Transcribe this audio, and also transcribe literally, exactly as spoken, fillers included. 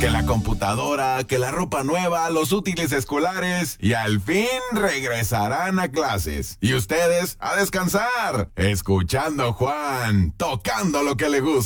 Que la computadora, que la ropa nueva, los útiles escolares y al fin regresarán a clases. Y ustedes a descansar, escuchando a Juan, tocando lo que le gusta.